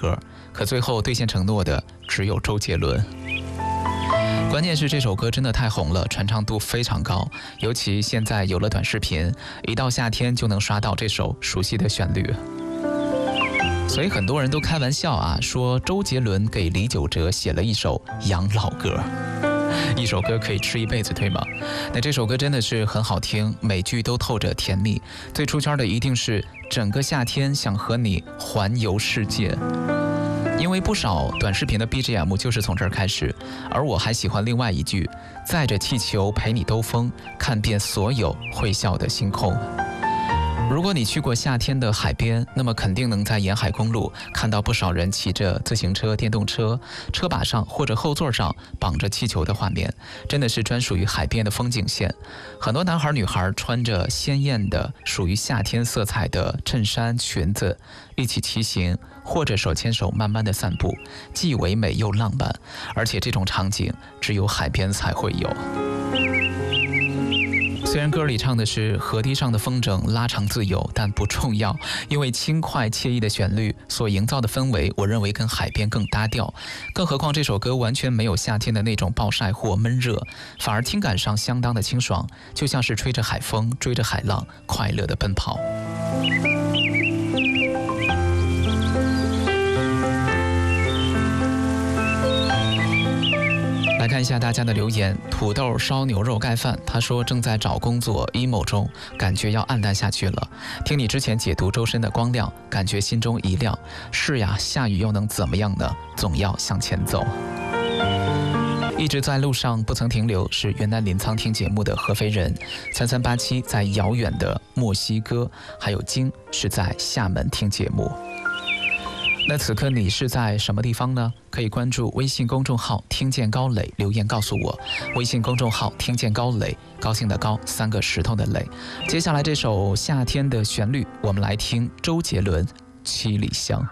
歌，可最后兑现承诺的只有周杰伦。关键是这首歌真的太红了，传唱度非常高，尤其现在有了短视频，一到夏天就能刷到这首熟悉的旋律。所以很多人都开玩笑啊，说周杰伦给李玖哲写了一首养老歌。一首歌可以吃一辈子，对吗？那这首歌真的是很好听，每句都透着甜蜜。最出圈的一定是整个夏天想和你环游世界，因为不少短视频的 BGM 就是从这儿开始。而我还喜欢另外一句，载着气球陪你兜风，看遍所有会笑的星空。如果你去过夏天的海边，那么肯定能在沿海公路看到不少人骑着自行车、电动车，车把上或者后座上绑着气球的画面，真的是专属于海边的风景线。很多男孩女孩穿着鲜艳的属于夏天色彩的衬衫裙子，一起骑行或者手牵手慢慢的散步，既唯美又浪漫，而且这种场景只有海边才会有。虽然歌里唱的是河堤上的风筝拉长自由，但不重要，因为轻快惬意的旋律所营造的氛围，我认为跟海边更搭调。更何况这首歌完全没有夏天的那种暴晒或闷热，反而听感上相当的清爽，就像是吹着海风，追着海浪，快乐的奔跑。来看一下大家的留言，土豆烧牛肉盖饭，他说正在找工作 emo 中，感觉要暗淡下去了。听你之前解读周深的光亮，感觉心中一亮。是呀，下雨又能怎么样呢？总要向前走。一直在路上不曾停留，是云南临沧听节目的合肥人3387，在遥远的墨西哥，还有金是在厦门听节目。那此刻你是在什么地方呢？可以关注微信公众号听见高磊，留言告诉我。微信公众号听见高磊，高兴的高，3个石头的磊。接下来这首夏天的旋律，我们来听周杰伦《七里香》。